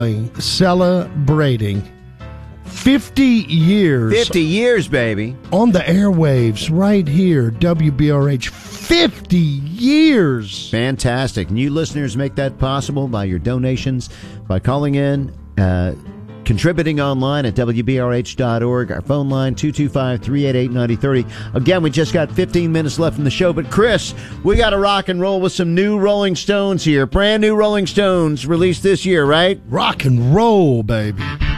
celebrating 50 years. 50 years, baby. On the airwaves right here, WBRH. 50 years. Fantastic. New listeners make that possible by your donations, by calling in, contributing online at WBRH.org. Our phone line, 225-388-9030. Again, we just got 15 minutes left in the show. But, Chris, we got to rock and roll with some new Rolling Stones here. Brand new Rolling Stones released this year, right? Rock and roll, baby.